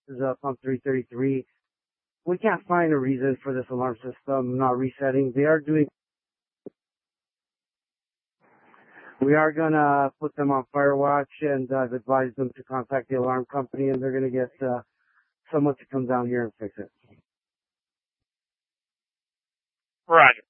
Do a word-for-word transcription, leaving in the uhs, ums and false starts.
is uh, pump three thirty-three. We can't find a reason for this alarm system not resetting. They are doing, we are gonna put them on Firewatch, and uh, I've advised them to contact the alarm company, and they're gonna get uh, someone to come down here and fix it. Roger.